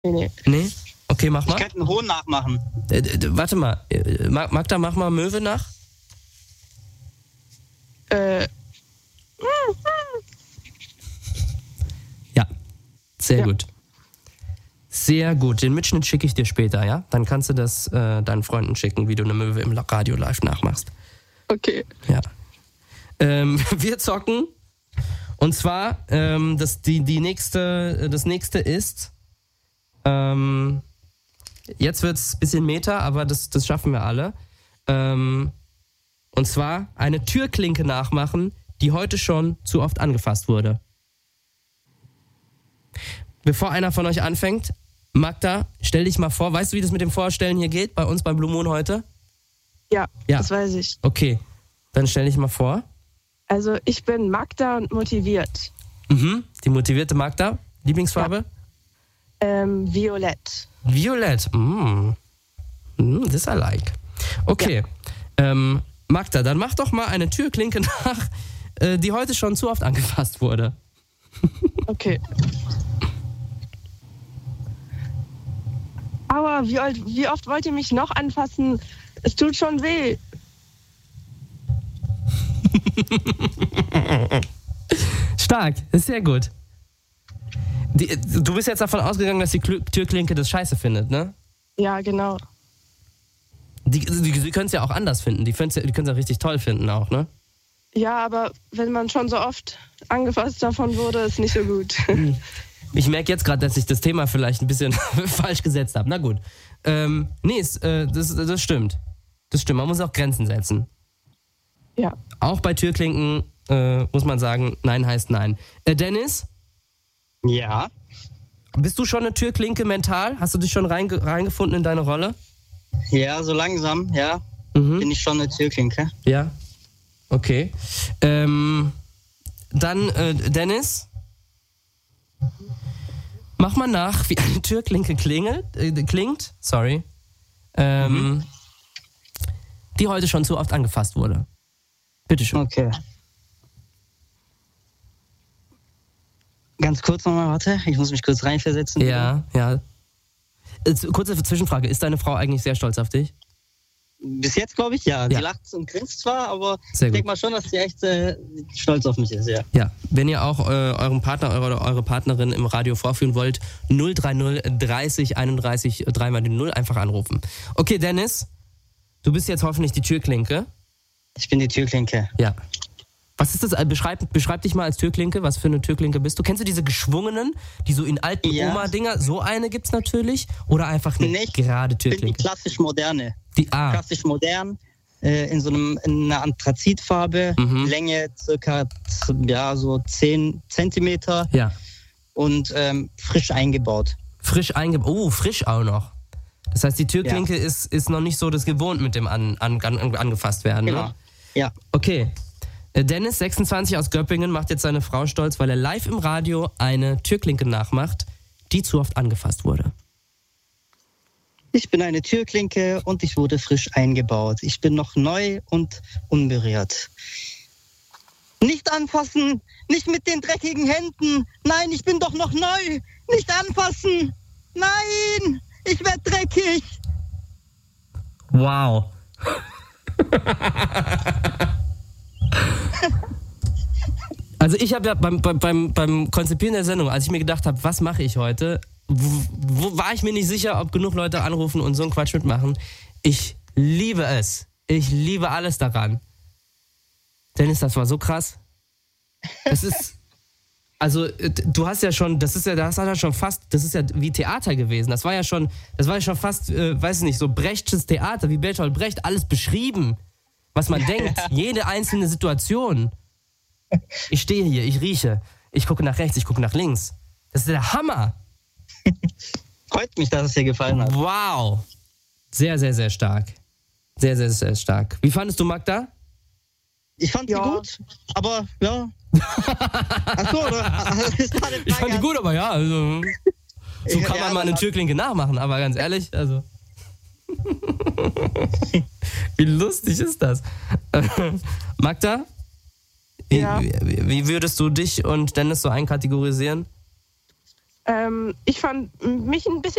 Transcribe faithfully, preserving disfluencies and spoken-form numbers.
Nee, nee. Nee? Okay, mach mal. Ich könnte einen Hohn nachmachen. Äh, d- warte mal. Äh, Mag- Magda, mach mal Möwe nach. Äh, Ja. Sehr Ja. gut. Sehr gut. Den Mitschnitt schicke ich dir später, ja? Dann kannst du das äh, deinen Freunden schicken, wie du eine Möwe im Radio live nachmachst. okay. Ja. Ähm, wir zocken. Und zwar, ähm, das, die, die nächste, das nächste ist, ähm, jetzt wird es ein bisschen Meta, aber das, das schaffen wir alle. Ähm, und zwar eine Türklinke nachmachen, die heute schon zu oft angefasst wurde. Bevor einer von euch anfängt, Magda, stell dich mal vor. Weißt du, wie das mit dem Vorstellen hier geht bei uns beim Blue Moon heute? Ja, Ja. das weiß ich. Okay, dann stell dich mal vor. Also ich bin Magda und motiviert. Mhm. Die motivierte Magda. Lieblingsfarbe? Ähm, Violett. Violett. Mm. Mm, this I like. Okay. Ähm, Magda, dann mach doch mal eine Türklinke nach, äh, die heute schon zu oft angefasst wurde. Okay. Aua, wie, old, wie oft wollt ihr mich noch anfassen? Es tut schon weh. Stark, ist sehr gut. Die, du bist jetzt davon ausgegangen, dass die Klü- Türklinke das scheiße findet, ne? Ja, genau. Die, die, die können es ja auch anders finden. Die können es ja, die können's ja richtig toll finden auch, ne? Ja, aber wenn man schon so oft angefasst davon wurde, ist nicht so gut. Ich merke jetzt gerade, dass ich das Thema vielleicht ein bisschen falsch gesetzt habe. Na gut. Ähm, nee, es, äh, das, das stimmt. Das stimmt. Man muss auch Grenzen setzen. Ja. Auch bei Türklinken äh, muss man sagen, nein heißt nein. Äh, Dennis, Ja. bist du schon eine Türklinke mental? Hast du dich schon reinge- reingefunden in deine Rolle? Ja, so langsam, ja. Mhm. Bin ich schon eine Türklinke. Ja. Okay. Ähm, dann, äh, Dennis, mach mal nach, wie eine Türklinke klingelt, äh, klingt, sorry, ähm, Mhm. die heute schon zu oft angefasst wurde. Bitteschön. Okay. Ganz kurz nochmal, warte. Ich muss mich kurz reinversetzen. Ja, ja. Äh, z- kurze Zwischenfrage, ist deine Frau eigentlich sehr stolz auf dich? Bis jetzt glaube ich, ja. Ja. Sie lacht und grinst zwar, aber Sehr ich gut. denke mal schon, dass sie echt äh, stolz auf mich ist, ja. Ja, wenn ihr auch äh, euren Partner eure, oder eure Partnerin im Radio vorführen wollt, null drei null dreißig einunddreißig dreimal die Null einfach anrufen. Okay, Dennis, du bist jetzt hoffentlich die Türklinke. Ich bin die Türklinke. Ja. Was ist das? Äh, Beschreib, beschreib dich mal als Türklinke. Was für eine Türklinke bist du? Kennst du diese geschwungenen, die so in alten Ja. Oma-Dinger? So eine gibt's natürlich. Oder einfach eine Nicht. gerade Ich bin die Türklinke? klassisch moderne. Die ah. Klassisch modern, äh, in so einem, in einer Anthrazitfarbe, Mhm. Länge circa ja, so zehn Zentimeter Ja. und ähm, frisch eingebaut. Frisch eingebaut. Oh, frisch auch noch. Das heißt, die Türklinke ist, ist noch nicht so das gewohnt mit dem an, an, an, angefasst werden. Genau. Ne? Ja. Okay. Äh, Dennis, sechsundzwanzig aus Göppingen, macht jetzt seine Frau stolz, weil er live im Radio eine Türklinke nachmacht, die zu oft angefasst wurde. Ich bin eine Türklinke und ich wurde frisch eingebaut. Ich bin noch neu und unberührt. Nicht anfassen, nicht mit den dreckigen Händen. Nein, ich bin doch noch neu. Nicht anfassen. Nein, ich werde dreckig. Wow. Also ich habe ja beim, beim, beim, beim Konzipieren der Sendung, als ich mir gedacht habe, was mache ich heute, wo, wo war ich mir nicht sicher, ob genug Leute anrufen und so einen Quatsch mitmachen. Ich liebe es. Ich liebe alles daran. Dennis, das war so krass. Das ist, also äh, du hast ja schon, das ist ja, das hat ja schon fast, das ist ja wie Theater gewesen. Das war ja schon, das war ja schon fast, äh, weiß ich nicht, so Brechtsches Theater, wie Bertolt Brecht, alles beschrieben, was man denkt, jede einzelne Situation. Ich stehe hier, ich rieche, ich gucke nach rechts, ich gucke nach links. Das ist der Hammer. Freut mich, dass es dir gefallen hat. Wow. Sehr, sehr, sehr stark. Sehr, sehr, sehr stark. Wie fandest du Magda? Ich fand Ja. sie gut, aber ja. Achso, oder? Das ist gerade eine Ich fand die Frage gut, aber ja, also, so Ja, kann man ja, mal eine aber- Türklinke nachmachen, aber ganz ehrlich, also. Wie lustig ist das? Magda? Wie, Ja. wie, wie würdest du dich und Dennis so einkategorisieren? Ähm, ich fand mich ein bisschen